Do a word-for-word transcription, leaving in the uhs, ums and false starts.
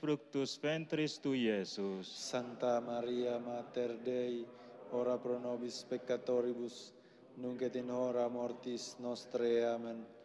fructus ventris tui, Iesus. Santa Maria Mater Dei, ora pro nobis peccatoribus, nunc et in hora mortis nostrae. Amen.